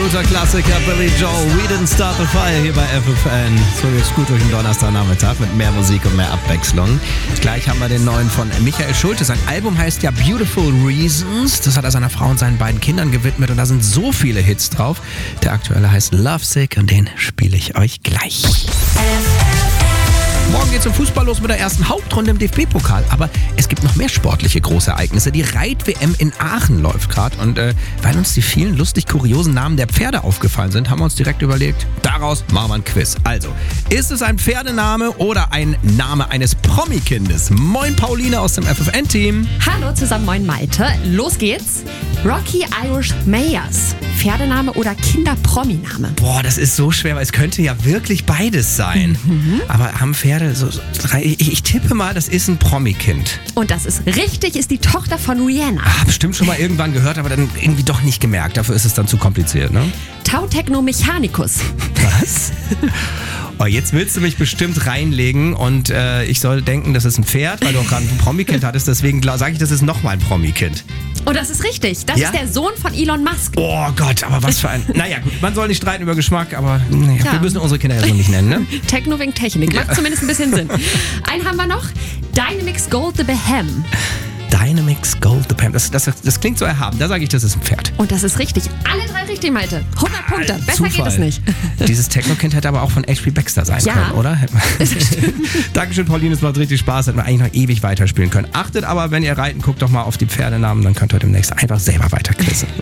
absoluter Klassiker, Billy Joel, We Didn't Start the Fire hier bei FFN. So geht's gut durch den Donnerstagnachmittag mit mehr Musik und mehr Abwechslung. Gleich haben wir den neuen von Michael Schulte. Sein Album heißt ja Beautiful Reasons. Das hat er seiner Frau und seinen beiden Kindern gewidmet und da sind so viele Hits drauf. Der aktuelle heißt Lovesick und den spiele ich euch gleich. Morgen geht's im Fußball los mit der ersten Hauptrunde im DFB-Pokal. Aber es gibt noch mehr sportliche Großereignisse. Die Reit-WM in Aachen läuft gerade. Und weil uns die vielen lustig kuriosen Namen der Pferde aufgefallen sind, haben wir uns direkt überlegt, daraus machen wir ein Quiz. Also, ist es ein Pferdename oder ein Name eines Promikindes? Moin Pauline aus dem FFN-Team. Hallo zusammen, moin Malte. Los geht's. Rocky Irish Mayors. Pferdename oder Kinderprominame? Boah, das ist so schwer, weil es könnte ja wirklich beides sein. Aber haben Pferde ich tippe mal, das ist ein Promikind. Und das ist richtig, ist die Tochter von Rihanna. Bestimmt schon mal irgendwann gehört, aber dann irgendwie doch nicht gemerkt. Dafür ist es dann zu kompliziert, ne? Tautechno Mechanicus. Was? Oh, jetzt willst du mich bestimmt reinlegen und ich soll denken, das ist ein Pferd, weil du auch gerade ein Promikind hattest. Deswegen sage ich, das ist nochmal ein Promikind. Und das ist richtig. Das ist der Sohn von Elon Musk. Oh Gott, aber was für ein... Naja, gut, man soll nicht streiten über Geschmack, aber wir müssen unsere Kinder ja so nicht nennen, ne? Techno wegen Technik. Macht zumindest ein bisschen Sinn. Einen haben wir noch. Dynamix Gold the Behem. Dynamix Gold the Behem. Das klingt so erhaben. Da sage ich, das ist ein Pferd. Und das ist richtig. Alle drei richtig, Malte. 100 Punkte. Besser Zufall. geht es nicht. Dieses Techno-Kind hätte aber auch von H.P. Baxter sein können, oder? Dankeschön, Pauline. Es macht richtig Spaß. Hätten wir eigentlich noch ewig weiterspielen können. Achtet aber, wenn ihr reiten, guckt doch mal auf die Pferdenamen. Dann könnt ihr demnächst einfach selber weiterquizzen.